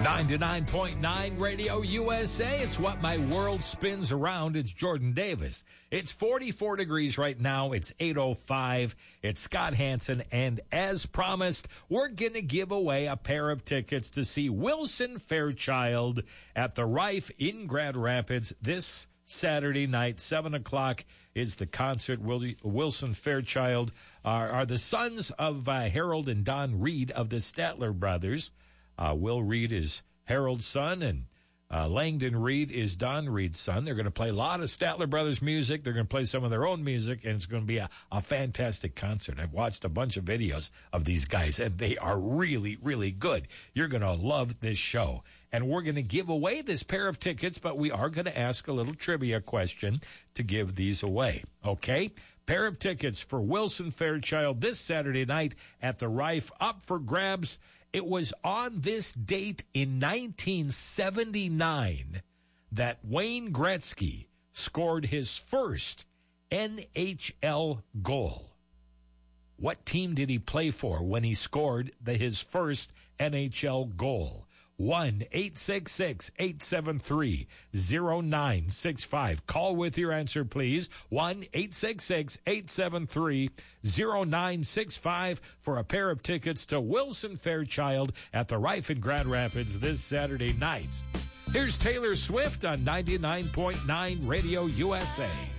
99.9 Radio USA. It's what my world spins around. It's Jordan Davis. It's 44 degrees right now. It's 8:05. It's Scott Hansen. And as promised, we're going to give away a pair of tickets to see Wilson Fairchild at the Rife in Grand Rapids this Saturday night. 7 o'clock is the concert. Wilson Fairchild are the sons of Harold and Don Reed of the Statler Brothers. Will Reed is Harold's son, and Langdon Reed is Don Reed's son. They're going to play a lot of Statler Brothers music. They're going to play some of their own music, and it's going to be a fantastic concert. I've watched a bunch of videos of these guys, and they are really, really good. You're going to love this show. And we're going to give away this pair of tickets, but we are going to ask a little trivia question to give these away. Okay? Pair of tickets for Wilson Fairchild this Saturday night at the Rife, up for grabs. It was on this date in 1979 that Wayne Gretzky scored his first NHL goal. What team did he play for when he scored his first NHL goal? 1-866-873-0965. Call with your answer, please. 1-866-873-0965 for a pair of tickets to Wilson Fairchild at the Rife in Grand Rapids this Saturday night. Here's Taylor Swift on 99.9 Radio USA.